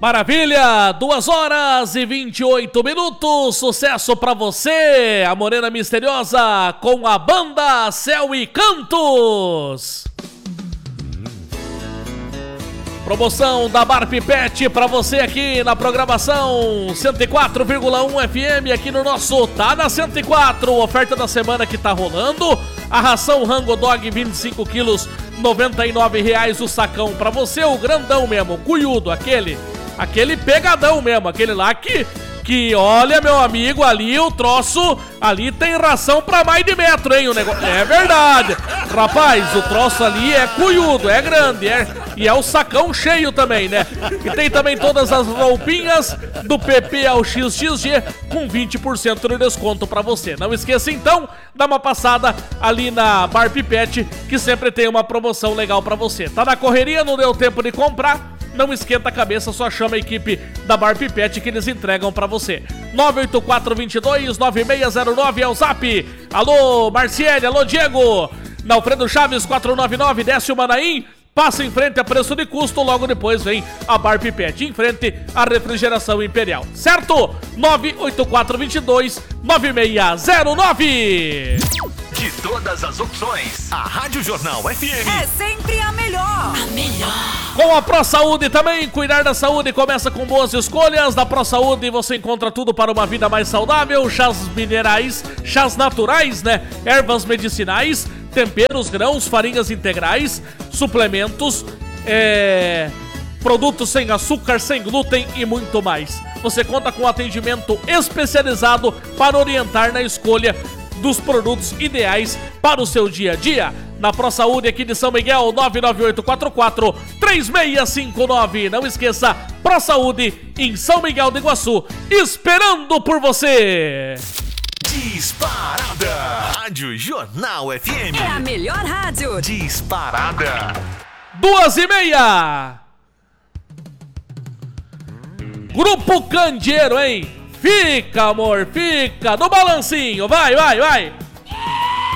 Maravilha, 2 horas e 28 minutos, sucesso pra você, a Morena Misteriosa com a banda Céu e Cantos. Promoção da Bar Pipete pra você aqui na programação 104,1 FM aqui no nosso Tá na 104, oferta da semana que tá rolando, a ração Rango Dog 25 quilos, R$ 99,00 o sacão pra você, o grandão mesmo, cuiudo, aquele pegadão mesmo, aquele lá que olha, meu amigo, ali o troço, ali tem ração pra mais de metro, hein, o negócio, é verdade, rapaz, o troço ali é cuiudo, é grande, e é o sacão cheio também, né, e tem também todas as roupinhas do PP ao XXG com 20% de desconto pra você, não esqueça então, dá uma passada ali na Bar Pipete, que sempre tem uma promoção legal pra você, tá na correria, não deu tempo de comprar? Não esquenta a cabeça, só chama a equipe da Bar Pipete que eles entregam pra você. 984-22-9609 é o zap. Alô, Marciele, alô, Diego. Na Alfredo Chaves 499, desce o Manaim. Passa em frente a preço de custo, logo depois vem a Bar Pipete, em frente à Refrigeração Imperial. Certo? 984-22-9609. De todas as opções, a Rádio Jornal FM é sempre a melhor. A melhor. Com a Pro Saúde também, cuidar da saúde começa com boas escolhas. Na Pro Saúde você encontra tudo para uma vida mais saudável, chás minerais, chás naturais, né? Ervas medicinais, temperos, grãos, farinhas integrais, suplementos, produtos sem açúcar, sem glúten e muito mais. Você conta com atendimento especializado para orientar na escolha dos produtos ideais para o seu dia a dia. Na Pro Saúde aqui de São Miguel, 99844-3659. Não esqueça, Pro Saúde em São Miguel do Iguaçu, esperando por você. Disparada. Rádio Jornal FM. É a melhor rádio. Disparada. 2h30. Grupo Candeeiro, hein? Fica, amor, fica no balancinho, vai.